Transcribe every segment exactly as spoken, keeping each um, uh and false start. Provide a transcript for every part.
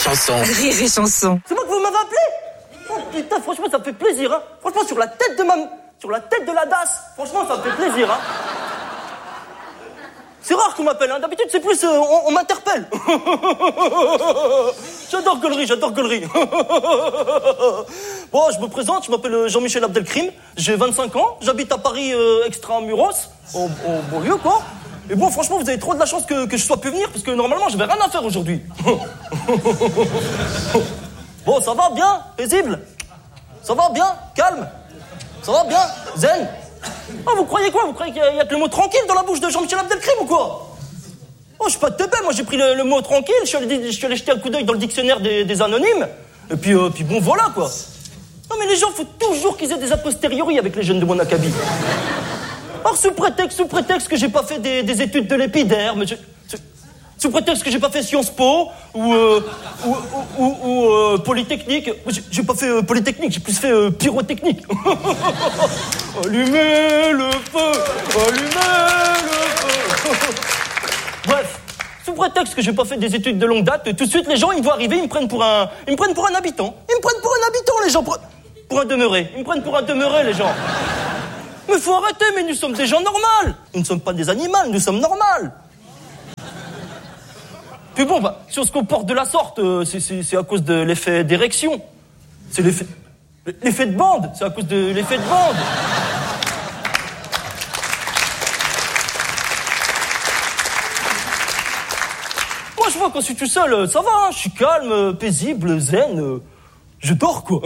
chanson. Rire et chanson. C'est moi que vous m'avez appelé? Oh putain, franchement, ça me fait plaisir, hein. Franchement, sur la tête de ma... Sur la tête de la D A S. Franchement, ça me fait plaisir, hein. C'est rare qu'on m'appelle, hein. D'habitude, c'est plus... Euh, on, on m'interpelle. J'adore Gaulerie, j'adore Gaulerie. Bon, je me présente, je m'appelle Jean-Michel Abdelkrim. J'ai vingt-cinq ans, j'habite à Paris, euh, Extramuros, au, au banlieue, quoi. Et bon, franchement, vous avez trop de la chance que, que je sois pu venir, parce que normalement, j'avais rien à faire aujourd'hui. Bon, ça va bien? Paisible? Ça va bien? Calme? Ça va bien? Zen? Ah, vous croyez quoi? Vous croyez qu'il y, y a que le mot tranquille dans la bouche de Jean-Michel Abdelkrim ou quoi? Oh, je suis pas de teubé, moi j'ai pris le, le mot tranquille, je suis, allé, je suis allé jeter un coup d'œil dans le dictionnaire des, des anonymes, et puis, euh, puis bon, voilà quoi. Non mais les gens, faut toujours qu'ils aient des a posteriori avec les jeunes de mon acabit. Alors sous prétexte, sous prétexte que j'ai pas fait des, des études de l'épiderme, je, je, sous prétexte que j'ai pas fait Sciences Po, ou, euh, ou, ou, ou, ou euh, Polytechnique, j'ai, j'ai pas fait euh, Polytechnique, j'ai plus fait euh, pyrotechnique. Allumez le feu, allumez le feu. Bref, sous prétexte que j'ai pas fait des études de longue date, tout de suite les gens ils me voient arriver, ils me prennent pour un, ils me prennent pour un habitant. Ils me prennent pour un habitant les gens, pour, pour un demeuré. Ils me prennent pour un demeuré les gens. Mais faut arrêter, mais nous sommes des gens normaux. Nous ne sommes pas des animaux, nous sommes normaux. Puis bon, bah, si on se comporte de la sorte, euh, c'est, c'est, c'est à cause de l'effet d'érection. C'est l'effet, l'effet de bande, c'est à cause de l'effet de bande. Moi, je vois quand je suis tout seul, ça va, hein, je suis calme, paisible, zen, euh, je dors, quoi.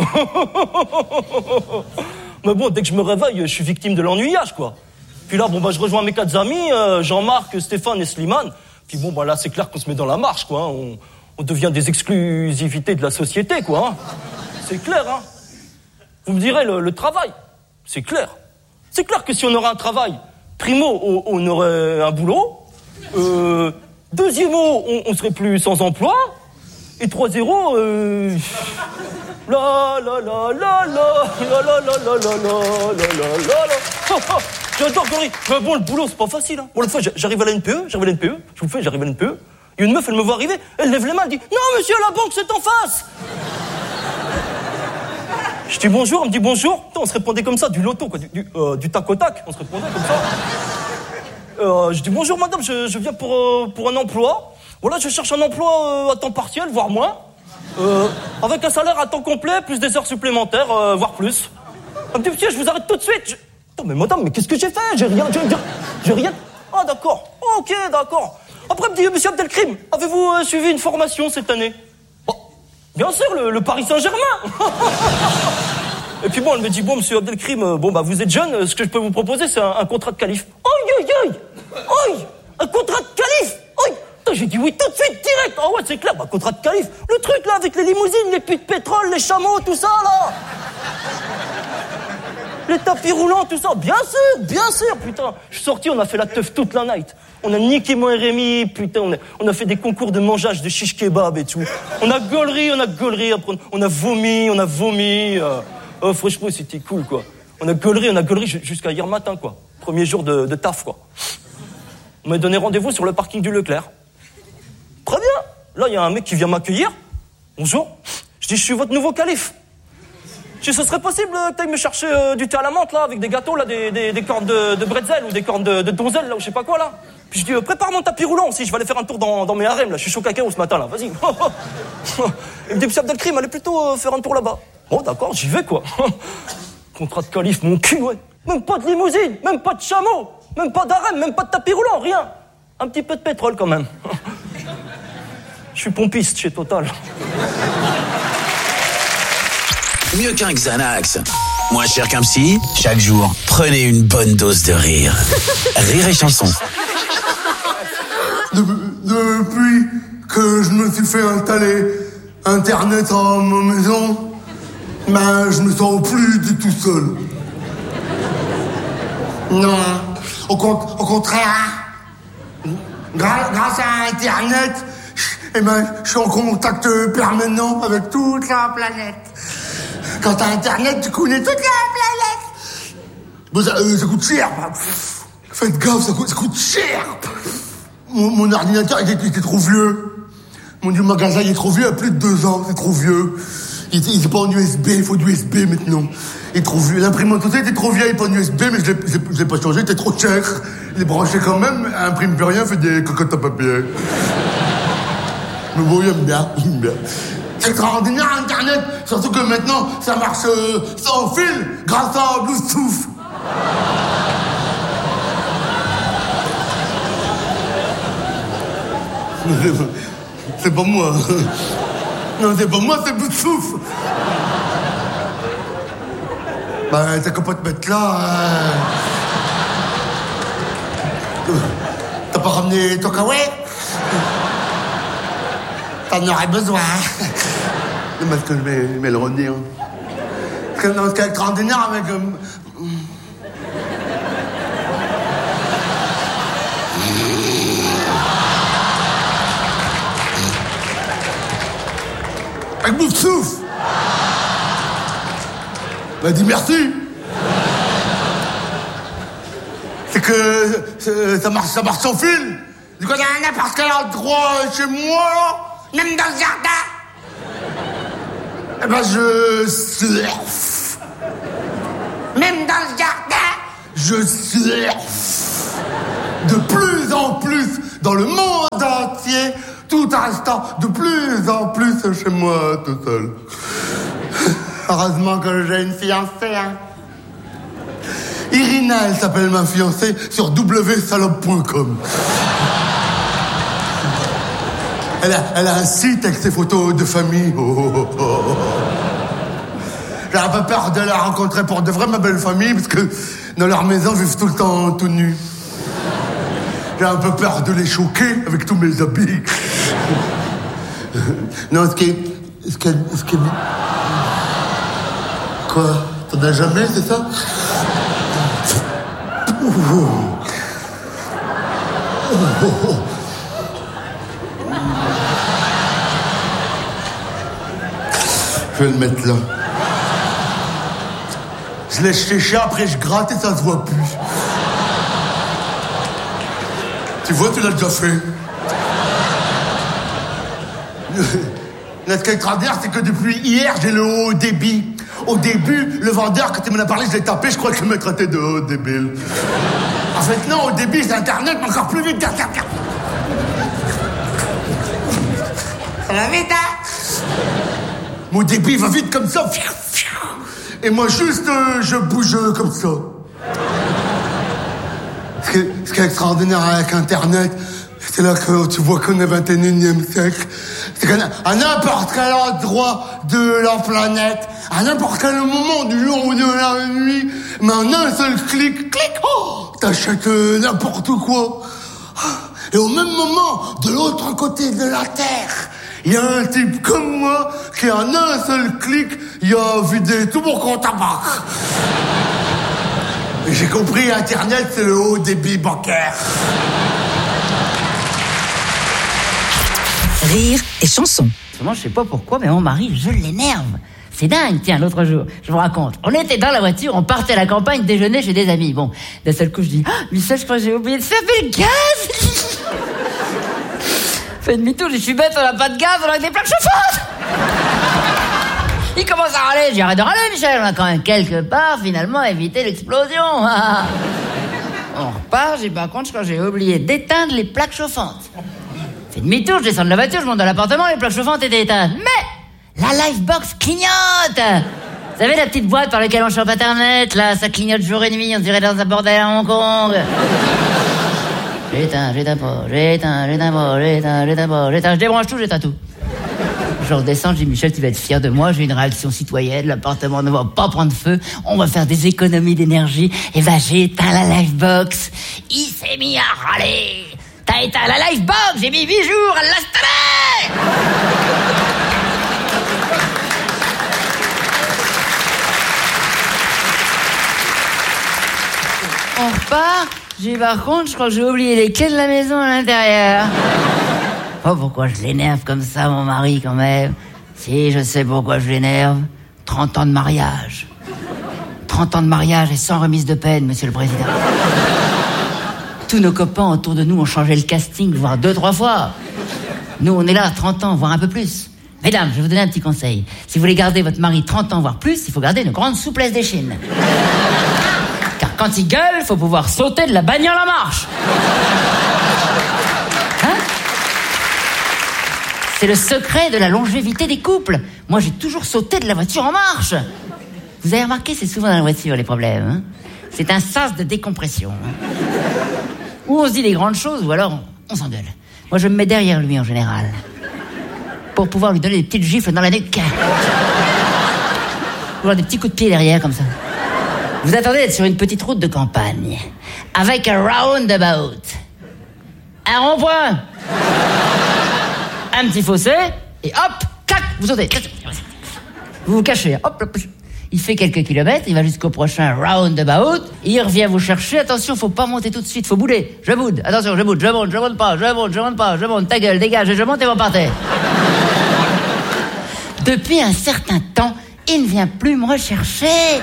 Mais bon, dès que je me réveille, je suis victime de l'ennuyage, quoi. Puis là, bon, bah, je rejoins mes quatre amis, euh, Jean-Marc, Stéphane et Slimane. Puis bon, bah, là, c'est clair qu'on se met dans la marche, quoi. Hein. On, on devient des exclusivités de la société, quoi. Hein. C'est clair, hein. Vous me direz, le, le travail, c'est clair. C'est clair que si on aurait un travail, primo, on, on aurait un boulot. Euh, deuxièmement, on, on serait plus sans emploi. Et trois zéro, euh... La la la la la la la la la la la la la la. J'adore Gaulerie. Mais bon, le boulot, c'est pas facile. Hein. Bon, la fois, j'arrive à la N P E, j'arrive à la N P E, je vous fais, j'arrive à la N P E. Il y a une meuf, elle me voit arriver, elle lève les mains, elle dit « Non, monsieur, la banque, c'est en face !» Je dis bonjour, elle me dit bonjour. Putain, on se répondait comme ça, du loto, quoi, du, du, euh, du tac au tac, on se répondait comme ça. Euh, je dis bonjour, madame, je, je viens pour, euh, pour un emploi. Voilà, je cherche un emploi euh, à temps partiel, voire moins. Euh, avec un salaire à temps complet, plus des heures supplémentaires, euh, voire plus. Elle me dit, monsieur, je vous arrête tout de suite. Je... Attends, mais madame, mais qu'est-ce que j'ai fait? J'ai rien, j'ai, j'ai rien. Ah, d'accord. Ok, d'accord. Après, elle me dit, monsieur Abdelkrim, avez-vous euh, suivi une formation cette année? Oh, bien sûr, le, le Paris Saint-Germain. Et puis bon, elle me dit, bon, monsieur Abdelkrim, euh, bon, bah, vous êtes jeune, ce que je peux vous proposer, c'est un, un contrat de qualif. Aïe, aïe, aïe. Aïe, un contrat de qualif. Aïe. J'ai dit oui tout de suite, direct. Ah ouais, c'est clair, bah, contrat de qualif. Le truc, là, avec les limousines, les puits de pétrole, les chameaux, tout ça, là. Les tapis roulants, tout ça. Bien sûr, bien sûr, putain. Je suis sorti, on a fait la teuf toute la night. On a niqué moi et Rémi, putain. On a, on a fait des concours de mangeage de shish kebab et tout. On a gaulerie, on a gaulerie. Après, on a vomi, on a vomi. Euh, oh, franchement, c'était cool, quoi. On a gaulerie, on a gaulerie jusqu'à hier matin, quoi. Premier jour de, de taf, quoi. On m'a donné rendez-vous sur le parking du Leclerc. Très bien. Là, il y a un mec qui vient m'accueillir. Bonjour. Je dis, je suis votre nouveau calife. Je dis, ce serait possible que tu ailles me chercher euh, du thé à la menthe, là, avec des gâteaux, là, des, des, des cornes de, de bretzel ou des cornes de, de donzelle, là, ou je sais pas quoi, là. Puis je dis, euh, prépare mon tapis roulant aussi, je vais aller faire un tour dans, dans mes harems, là. Je suis chaud cacao ce matin, là. Vas-y. Il me dit, monsieur Abdelkrim, allez plutôt euh, faire un tour là-bas. Bon, d'accord, j'y vais, quoi. Contrat de calife, mon cul, ouais. Même pas de limousine, même pas de chameau, même pas d'harem, même pas de tapis roulant, rien. Un petit peu de pétrole, quand même. Je suis pompiste chez Total. Mieux qu'un Xanax. Moins cher qu'un psy. Chaque jour, prenez une bonne dose de rire. Rire et chanson. De, depuis que je me suis fait installer Internet à ma maison, ben, je me sens plus du tout seul. Non, au, con- au contraire. Gra- grâce à Internet, eh ben, je suis en contact permanent avec toute la planète. Quand t'as Internet, tu connais toute la planète. Bon, ça, euh, ça coûte cher. Faites gaffe, ça coûte, ça coûte cher. Mon, mon ordinateur il était, il était trop vieux. Mon Dieu, le magasin, il est trop vieux, il y a plus de deux ans, c'est trop vieux. Il, il est pas en U S B, il faut du U S B maintenant. Il est trop vieux. L'imprimante aussi était trop vieille, pas en U S B, mais je l'ai, je l'ai, je l'ai pas changé, il était trop cher. Il est branché quand même, imprime plus rien, fait des cocottes à papier. Mais bon, il aime bien, il aime bien. C'est extraordinaire, Internet. Surtout que maintenant, ça marche euh, sans fil, grâce à Bluetooth. C'est pas moi. Non, c'est pas moi, c'est Bluetooth. Bah, t'as qu'à pas te mettre là. Hein. T'as pas ramené ton kawaii? T'en aurais besoin. Parce que je vais, je vais le redire. Parce que dans ce cas extraordinaire avec... Euh... Avec Bluetooth. Bah dis merci. C'est que c'est, ça marche, ça marche sans fil. Du coup, il y a n'importe quel endroit chez moi, là, même dans le jardin. Eh ben, je surfe. Même dans le jardin, je surfe. De plus en plus, dans le monde entier, tout instant, de plus en plus chez moi, tout seul. Heureusement que j'ai une fiancée, hein. Irina, elle s'appelle ma fiancée, sur w salope point com. Elle a, elle a un site avec ses photos de famille. Oh, oh, oh. J'ai un peu peur de la rencontrer pour de vrai, ma belle famille, parce que dans leur maison, ils vivent tout le temps tout nus. J'ai un peu peur de les choquer avec tous mes habits. Non, ce qui est... Ce qui est... Ce qui est... Quoi? T'en as jamais, c'est ça? Oh. Oh, oh. Je vais le mettre là. Je l'ai séché, après je gratte et ça se voit plus. Tu vois, tu l'as déjà fait. Ce qui est extraordinaire, c'est que depuis hier, j'ai le haut débit. Au début, le vendeur, quand il m'en a parlé, je l'ai tapé, je crois qu'il me traitait de haut débile. En fait, non, au débit, c'est Internet, mais encore plus vite. Regarde, regarde. Ça va vite, hein? Mon débit va vite comme ça. Et moi, juste, euh, je bouge comme ça. Ce qui est, ce qui est extraordinaire avec Internet, c'est là que tu vois qu'on est vingt et unième siècle. C'est qu'à n'importe quel endroit de la planète, à n'importe quel moment du jour ou de la nuit, mais en un seul clic, clic, oh, t'achètes euh, n'importe quoi. Et au même moment, de l'autre côté de la Terre, il y a un type comme moi qui, en un seul clic, il a vidé tout mon compte à banque. Et j'ai compris, Internet, c'est le haut débit bancaire. Rire et chanson. Moi, je sais pas pourquoi, mais mon mari, je l'énerve. C'est dingue, tiens, l'autre jour, je vous raconte. On était dans la voiture, on partait à la campagne déjeuner chez des amis. Bon, d'un seul coup, je dis, ah, Michel, je crois que j'ai oublié de fermer le gaz. Fait demi-tour, je suis bête, on n'a pas de gaz, on a des plaques chauffantes. Il commence à râler, j'ai arrête de râler, Michel, on a quand même quelque part, finalement, évité l'explosion. On repart, j'ai par contre, je crois que j'ai oublié d'éteindre les plaques chauffantes. Fait demi-tour, je descends de la voiture, je monte dans l'appartement, les plaques chauffantes étaient éteintes. Mais la Livebox clignote. Vous savez la petite boîte par laquelle on chope Internet, là, ça clignote jour et nuit, on dirait dans un bordel à Hong Kong. J'éteins, j'éteins pas, j'éteins, j'éteins pas, j'éteins, j'éteins pas, j'éteins, je débranche tout, j'éteins tout. Je redescends, je dis, Michel, tu vas être fier de moi, j'ai une réaction citoyenne, l'appartement ne va pas prendre feu, on va faire des économies d'énergie, et ben j'ai éteint la Livebox. Il s'est mis à râler. T'as éteint la Livebox, j'ai mis huit jours à l'installer. On repart, j'ai par contre, je crois que j'ai oublié les clés de la maison à l'intérieur. Oh, pourquoi je l'énerve comme ça, mon mari, quand même? Si, je sais pourquoi je l'énerve. trente ans de mariage. trente ans de mariage et sans remise de peine, monsieur le président. Tous nos copains autour de nous ont changé le casting, voire deux, trois fois. Nous, on est là trente ans, voire un peu plus. Mesdames, je vais vous donner un petit conseil. Si vous voulez garder votre mari trente ans, voire plus, il faut garder une grande souplesse d'échine. Car quand il gueule, il faut pouvoir sauter de la bagnole en marche. Hein? C'est le secret de la longévité des couples. Moi, j'ai toujours sauté de la voiture en marche. Vous avez remarqué, c'est souvent dans la voiture, les problèmes. Hein? C'est un sas de décompression. Hein? Ou on se dit des grandes choses, ou alors on s'engueule. Moi, je me mets derrière lui, en général. Pour pouvoir lui donner des petites gifles dans la nuque. Ou des petits coups de pied derrière, comme ça. Vous attendez d'être sur une petite route de campagne, avec un roundabout, un rond-point, un petit fossé, et hop, clac, vous sautez. Vous vous cachez, hop, hop. Il fait quelques kilomètres, il va jusqu'au prochain roundabout, il revient vous chercher. Attention, faut pas monter tout de suite, faut bouder. Je boude, attention, je boude, je monte, je monte pas, je monte, je monte pas, je monte, ta gueule, dégage, je monte et vous partez. Depuis un certain temps, il ne vient plus me rechercher.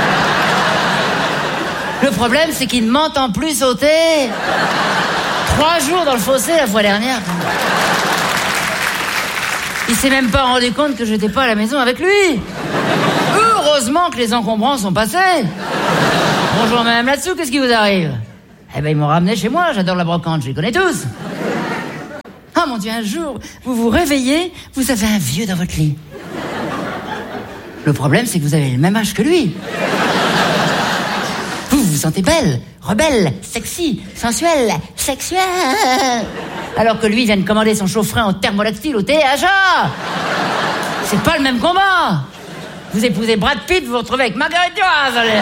Le problème, c'est qu'il ne m'entend plus sauter. Trois jours dans le fossé la fois dernière. Il s'est même pas rendu compte que j'étais pas à la maison avec lui. Heureusement que les encombrants sont passés. Bonjour madame là-dessous, qu'est-ce qui vous arrive? Eh ben ils m'ont ramené chez moi, j'adore la brocante, je les connais tous. Ah mon Dieu, un jour, vous vous réveillez, vous avez un vieux dans votre lit. Le problème, c'est que vous avez le même âge que lui. Vous vous sentez belle, rebelle, sexy, sensuelle, sexuelle. Alors que lui vient de commander son chauffe-frein en thermolactyle au T H A. C'est pas le même combat. Vous épousez Brad Pitt, vous vous retrouvez avec Marguerite Duras. Allez.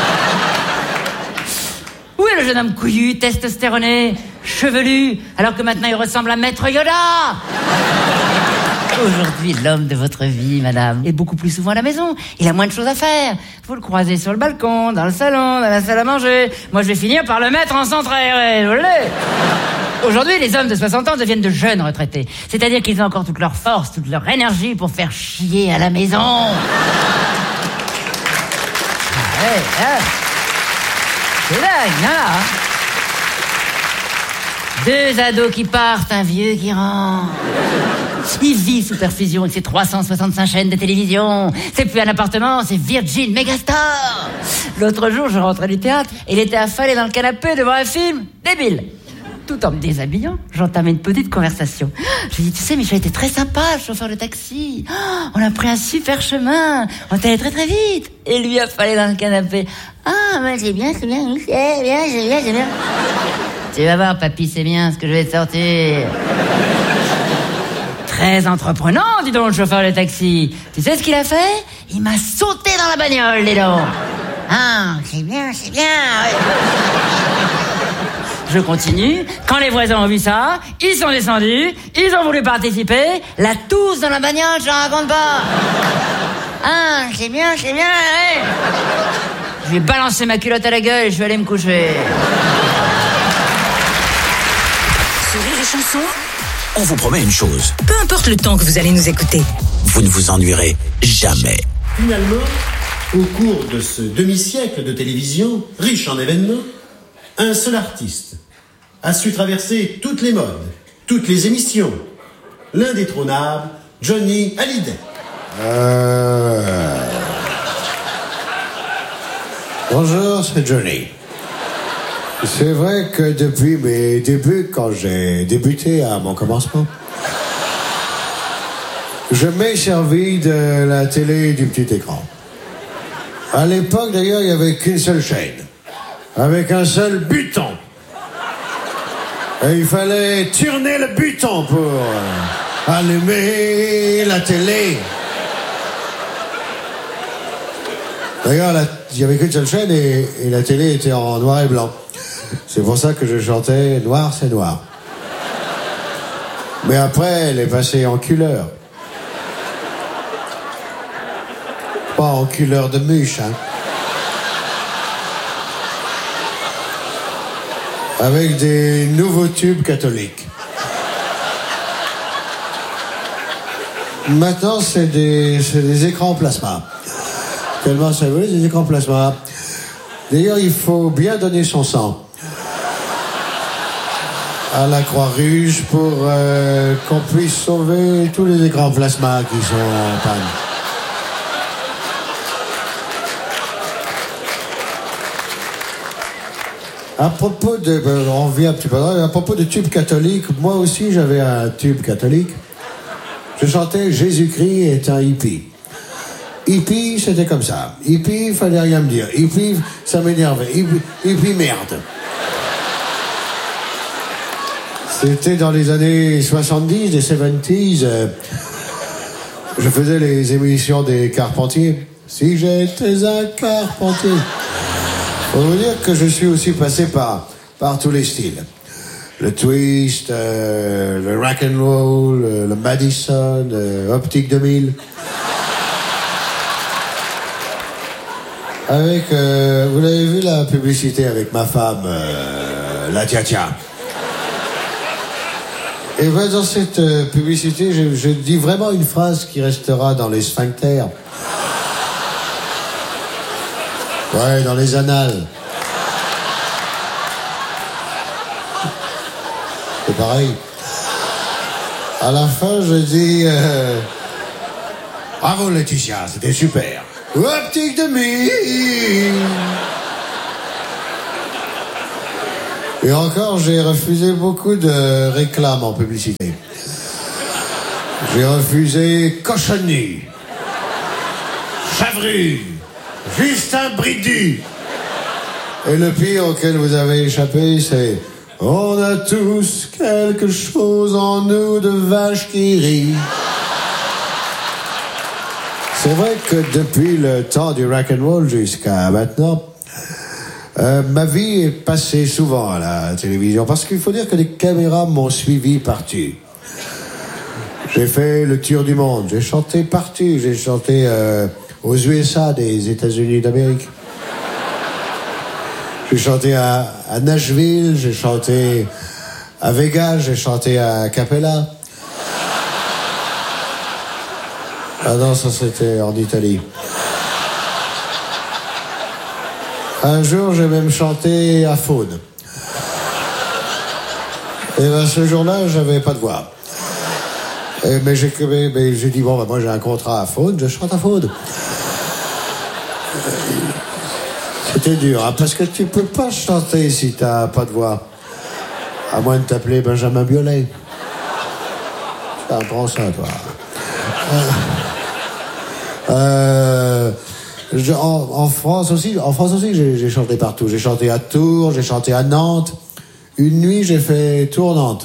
Où est le jeune homme couillu, testostéroné, chevelu, alors que maintenant il ressemble à Maître Yoda? Aujourd'hui, l'homme de votre vie, madame, est beaucoup plus souvent à la maison. Il a moins de choses à faire. Vous le croisez sur le balcon, dans le salon, dans la salle à manger. Moi, je vais finir par le mettre en centre aéré. Vous l'avez. Aujourd'hui, les hommes de soixante ans deviennent de jeunes retraités. C'est-à-dire qu'ils ont encore toute leur force, toute leur énergie pour faire chier à la maison. Ah ouais, ah. C'est dingue, là. Deux ados qui partent, un vieux qui rentre. Il vit sous perfusion avec ses trois cent soixante-cinq chaînes de télévision. C'est plus un appartement, c'est Virgin Megastore. L'autre jour, je rentrais du théâtre et il était affalé dans le canapé devant un film débile. Tout en me déshabillant, j'entamais une petite conversation. Je lui dis, tu sais, Michel était très sympa, le chauffeur de taxi. Oh, on a pris un super chemin. On est allé très très vite. Et lui affalé dans le canapé. Ah, ben c'est bien, c'est bien, c'est bien, c'est bien, c'est bien. Tu vas voir, papy, c'est bien ce que je vais te sortir. Très entreprenant, dis donc, le chauffeur de taxi. Tu sais ce qu'il a fait? Il m'a sauté dans la bagnole, dis donc. Ah, c'est bien, c'est bien. Ouais. Je continue. Quand les voisins ont vu ça, ils sont descendus, ils ont voulu participer. La tousse dans la bagnole, je ne raconte pas. Ah, c'est bien, c'est bien. Ouais. Je lui ai balancé ma culotte à la gueule et je suis allé me coucher. Sur Rire et Chanson, on vous promet une chose. Peu importe le temps que vous allez nous écouter, vous ne vous ennuierez jamais. Finalement, au cours de ce demi-siècle de télévision, riche en événements, un seul artiste a su traverser toutes les modes, toutes les émissions. L'indétrônable Johnny Hallyday. Euh... Bonjour, c'est Johnny. C'est vrai que depuis mes débuts, quand j'ai débuté à mon commencement, je m'ai servi de la télé du petit écran. À l'époque, d'ailleurs, il n'y avait qu'une seule chaîne, avec un seul buton. Et il fallait tourner le buton pour allumer la télé. D'ailleurs, la... il n'y avait qu'une seule chaîne et... et la télé était en noir et blanc. C'est pour ça que je chantais « Noir, c'est noir ». Mais après, elle est passée en couleur. Pas en couleur de mûche, hein. Avec des nouveaux tubes catholiques. Maintenant, c'est des, c'est des écrans plasma. Tellement ça veut, des écrans plasma. D'ailleurs, il faut bien donner son sang. à la Croix-Rouge pour euh, qu'on puisse sauver tous les écrans plasma qui sont en panne. À propos de, on revient un petit peu, à propos de tube catholique, moi aussi j'avais un tube catholique. Je chantais Jésus-Christ est un hippie. Hippie, c'était comme ça. Hippie, fallait rien me dire. Hippie, ça m'énervait. Hippie, hippie, merde. C'était dans les années soixante-dix, les soixante-dix. Euh, je faisais les émissions des Carpentiers. Si j'étais un Carpentier. Faut vous dire que je suis aussi passé par, par tous les styles. Le twist, euh, le rock and roll, le, le Madison, le Optique deux mille. Avec, euh, vous l'avez vu la publicité avec ma femme, euh, la Tia-Tia. Et ben dans cette euh, publicité, je, je dis vraiment une phrase qui restera dans les sphincters. Ouais, dans les annales. C'est pareil. À la fin, je dis... Euh, bravo Laetitia, c'était super. Optique deux mille. Et encore, j'ai refusé beaucoup de réclames en publicité. J'ai refusé cochonnerie, chavrue, Justin Bridu. Et le pire auquel vous avez échappé, c'est « On a tous quelque chose en nous de vache qui rit ». C'est vrai que depuis le temps du rock'n'roll jusqu'à maintenant, euh, ma vie est passée souvent à la télévision, parce qu'il faut dire que les caméras m'ont suivi partout. J'ai fait le tour du monde, j'ai chanté partout, j'ai chanté euh, aux U S A des États-Unis d'Amérique. J'ai chanté à, à Nashville, j'ai chanté à Vegas, j'ai chanté à Capella. Ah non, ça c'était en Italie. Un jour, j'ai même chanté à Faune. Et ben ce jour-là, j'avais pas de voix. Et, mais j'ai mais, mais j'ai dit, bon, ben, moi j'ai un contrat à Faune, je chante à Faune. C'était dur, hein, parce que tu peux pas chanter si t'as pas de voix. À moins de t'appeler Benjamin Biolay. Ça, prends ça, toi. Euh, euh, je, en, en France aussi, en France aussi, j'ai, j'ai chanté partout. J'ai chanté à Tours, j'ai chanté à Nantes. Une nuit, j'ai fait Tours-Nantes.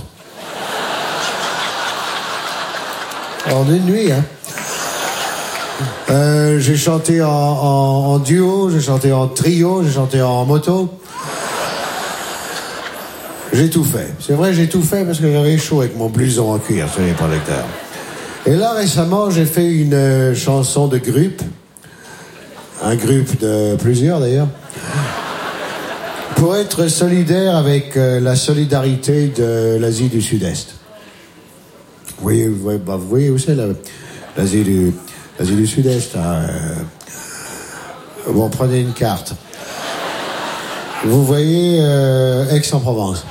En une nuit, hein. Euh, j'ai chanté en, en, en duo, j'ai chanté en trio, j'ai chanté en moto. J'ai tout fait. C'est vrai, j'ai tout fait parce que j'avais chaud avec mon blouson en cuir sur les projecteurs. Et là, récemment, j'ai fait une euh, chanson de groupe. Un groupe de plusieurs, d'ailleurs. Pour être solidaire avec euh, la solidarité de l'Asie du Sud-Est. Vous voyez, vous voyez, bah, vous voyez où c'est, là, l'Asie du, l'Asie du Sud-Est. Hein, euh... Bon, prenez une carte. Vous voyez euh, Aix-en-Provence.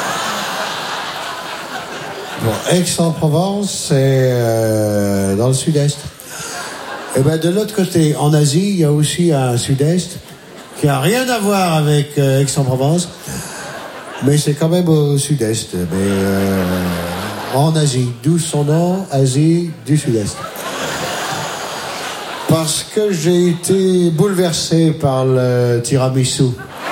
Bon, Aix-en-Provence, c'est euh, dans le sud-est. Et ben de l'autre côté, en Asie, il y a aussi un sud-est qui a rien à voir avec euh, Aix-en-Provence, mais c'est quand même au sud-est, mais euh, en Asie, d'où son nom, Asie du Sud-Est. Parce que j'ai été bouleversé par le tiramisu.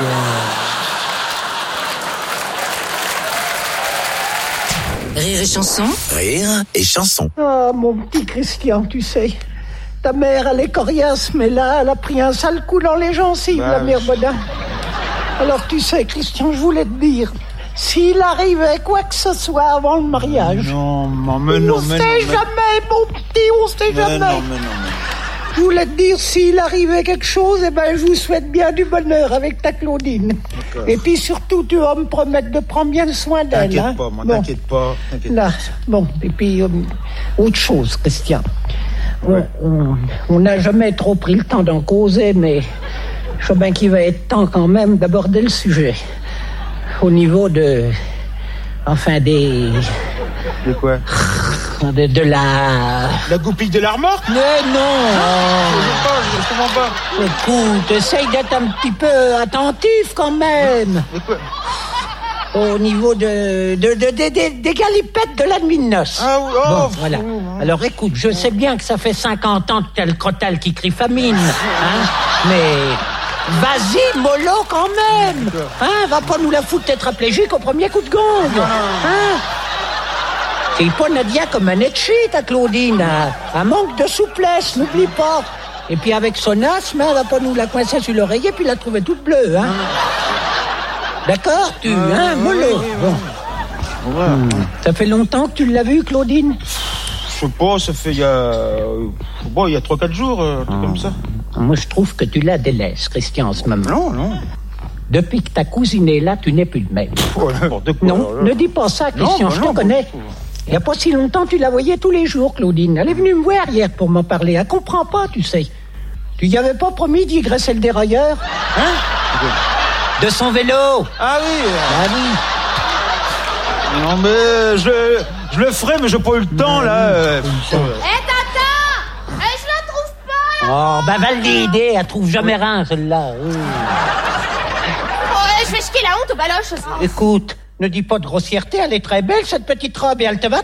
Rire et chanson. Rire et chanson. Ah, mon petit Christian, tu sais. Ta mère, elle est coriace, mais là, elle a pris un sale coup dans les gencives, bah, la mère Bodin. Alors, tu sais, Christian, je voulais te dire, s'il arrivait quoi que ce soit avant le mariage... Non, non, mais non, on mais sait non, jamais, mais... mon petit, on sait mais jamais. Non, mais non, mais... Je voulais te dire, s'il arrivait quelque chose, eh ben, je vous souhaite bien du bonheur avec ta Claudine. D'accord. Et puis surtout, tu vas me promettre de prendre bien soin d'elle. T'inquiète hein. pas, moi, bon. t'inquiète pas. T'inquiète Là, bon, et puis, euh, autre chose, Christian. Ouais. On n'a jamais trop pris le temps d'en causer, mais je crois bien qu'il va être temps quand même d'aborder le sujet. Au niveau de... Enfin, des... De quoi? De, de la... La goupille de la remorque? Mais non. Je sais pas, je comprends pas. Écoute, essaye d'être un petit peu attentif quand même. De quoi? Au niveau de, de, de, de, de- des galipettes de la nuit de noces. Ah oui, oh, Bon, pff, voilà. oui, oui. Alors écoute, je sais bien que ça fait cinquante ans que t'as le crotal qui crie famine, hein, mais vas-y, mollo quand même. Hein, va pas nous la foutre tétraplégique au premier coup de gong. Hein. C'est pas Nadia comme un etchi, ta Claudine. hein. Un manque de souplesse, n'oublie pas. Et puis avec son asthme, hein, va pas nous la coincer sur l'oreiller puis la trouver toute bleue, hein. D'accord, tu, hein, mollo. Bon. Hmm. Ça fait longtemps que tu l'as vue, Claudine? Je sais pas, ça fait il y a... Bon, il y a trois quatre jours, un truc comme ça. Moi, je trouve que tu la délaisses, Christian, en ce moment. Non, non. Depuis que ta cousine est là, tu n'es plus le même. Oh, n'importe quoi, Non, alors là. ne dis pas ça, Christian, bah je non, te bah connais. non. Il n'y a pas si longtemps, tu la voyais tous les jours, Claudine. Elle est venue me voir hier pour m'en parler. Elle comprend pas, tu sais. Tu y avais pas promis d'y graisser le dérailleur? Hein? De son vélo. Ah oui. Ah oui. Non, mais je, je le ferai, mais j'ai pas eu le temps, là. euh. Hé, tata, eh, je la trouve pas. Oh, ben validé, elle trouve jamais rien, celle-là. Mmh. Oh, eh, je vais chier la honte aux baloches. Écoute, ne dis pas de grossièreté, elle est très belle, cette petite robe, et elle te va